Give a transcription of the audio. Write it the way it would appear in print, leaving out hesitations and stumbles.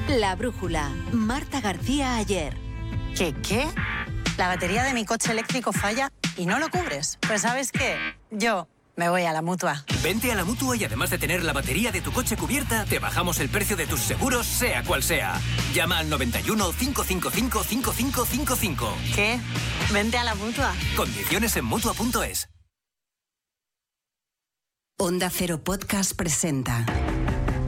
La brújula. Marta García Ayer. ¿Qué? La batería de mi coche eléctrico falla y no lo cubres. Pues ¿sabes qué? Yo me voy a la Mutua. Vente a la Mutua y además de tener la batería de tu coche cubierta, te bajamos el precio de tus seguros, sea cual sea. Llama al 91 555 5555. ¿Qué? Vente a la Mutua. Condiciones en Mutua.es. Onda Cero Podcast presenta